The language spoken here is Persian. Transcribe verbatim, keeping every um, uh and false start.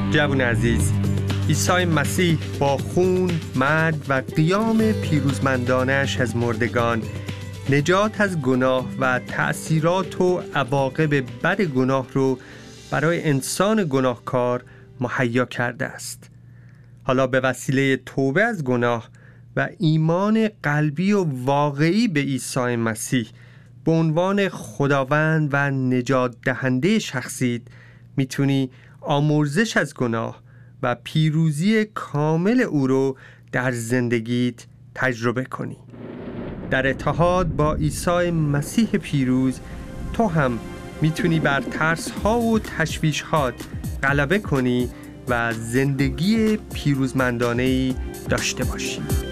جوان عزیز، عیسی مسیح با خون، مرگ و قیام پیروزمندانش از مردگان نجات از گناه و تأثیرات و عواقب بد گناه رو برای انسان گناهکار مهیا کرده است. حالا به وسیله توبه از گناه و ایمان قلبی و واقعی به عیسی مسیح به عنوان خداوند و نجات دهنده شخصیت میتونی آمرزش از گناه و پیروزی کامل او رو در زندگیت تجربه کنی. در اتحاد با عیسی مسیح پیروز تو هم میتونی بر ترس‌ها و تشویش‌هات غلبه کنی و زندگی پیروزمندانه‌ای داشته باشی.